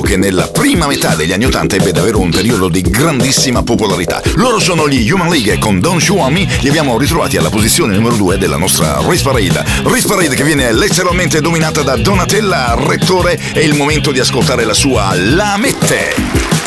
che nella prima metà degli anni 80 ebbe davvero un periodo di grandissima popolarità. Loro sono gli Human League e con Don't You Want Me li abbiamo ritrovati alla posizione numero 2 della nostra Race Parade. Race Parade che viene letteralmente dominata da Donatella Rettore. È il momento di ascoltare la sua La Mette.